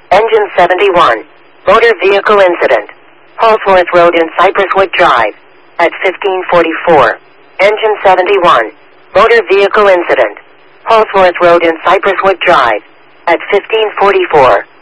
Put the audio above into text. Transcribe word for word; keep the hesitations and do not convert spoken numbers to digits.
Engine seventy-one. Motor vehicle incident. Halsworth Road in Cypresswood Drive. At fifteen forty-four. Engine seventy-one. Motor vehicle incident. Halsworth Road in Cypresswood Drive. At fifteen forty-four.